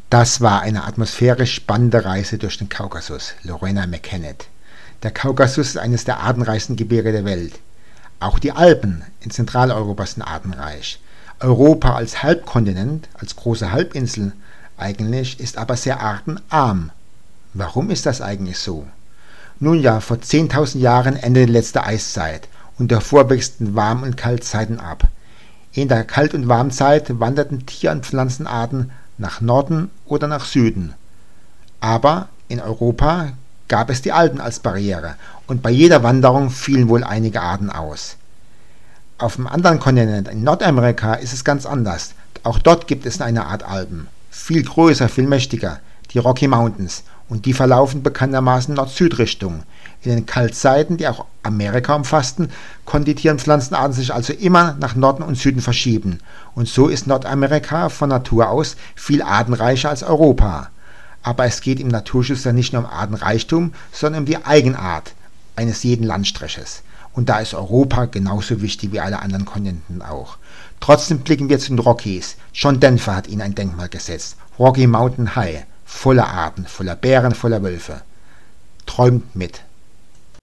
Das war eine atmosphärisch spannende Reise durch den Kaukasus, Lorena McKennitt. Der Kaukasus ist eines der artenreichsten Gebirge der Welt. Auch die Alpen in Zentraleuropa sind artenreich. Europa als Halbkontinent, als große Halbinsel eigentlich, ist aber sehr artenarm. Warum ist das eigentlich so? Nun ja, vor 10.000 Jahren endete die letzte Eiszeit und davor wechselten Warm- und Kaltzeiten ab. In der Kalt- und Warmzeit wanderten Tier- und Pflanzenarten nach Norden oder nach Süden. Aber in Europa gab es die Alpen als Barriere und bei jeder Wanderung fielen wohl einige Arten aus. Auf dem anderen Kontinent, in Nordamerika, ist es ganz anders. Auch dort gibt es eine Art Alpen. Viel größer, viel mächtiger, die Rocky Mountains. Und die verlaufen bekanntermaßen Nord-Süd-Richtung. In den Kaltzeiten, die auch Amerika umfassten, konnten die Tier- und Pflanzenarten sich also immer nach Norden und Süden verschieben. Und so ist Nordamerika von Natur aus viel artenreicher als Europa. Aber es geht im Naturschutz ja nicht nur um Artenreichtum, sondern um die Eigenart eines jeden Landstriches. Und da ist Europa genauso wichtig wie alle anderen Kontinenten auch. Trotzdem blicken wir zu den Rockies. John Denver hat ihnen ein Denkmal gesetzt. Rocky Mountain High. Voller Arten, voller Bären, voller Wölfe. Träumt mit.